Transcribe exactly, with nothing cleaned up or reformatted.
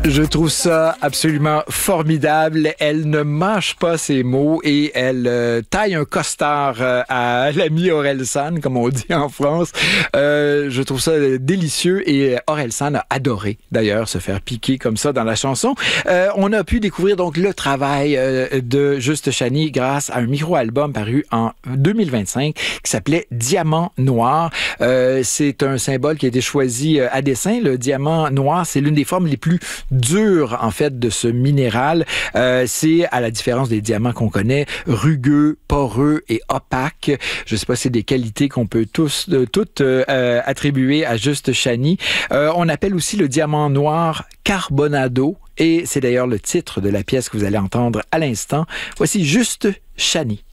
Je trouve ça absolument formidable. Elle ne mâche pas ses mots et elle euh, taille un costard euh, à l'ami Orelsan, comme on dit en France. Euh, je trouve ça délicieux et Orelsan a adoré, d'ailleurs, se faire piquer comme ça dans la chanson. Euh, on a pu découvrir donc le travail euh, de Juste Chany grâce à un micro-album paru en deux mille vingt-cinq qui s'appelait Diamant Noir. Euh, c'est un symbole qui a été choisi à dessein. Le diamant noir, c'est l'une des formes les plus dur, en fait, de ce minéral. Euh, c'est, à la différence des diamants qu'on connaît, rugueux, poreux et opaque. Je ne sais pas si c'est des qualités qu'on peut tous, euh, toutes euh, attribuer à Juste Chany. Euh, on appelle aussi le diamant noir Carbonado, et c'est d'ailleurs le titre de la pièce que vous allez entendre à l'instant. Voici Juste Chany.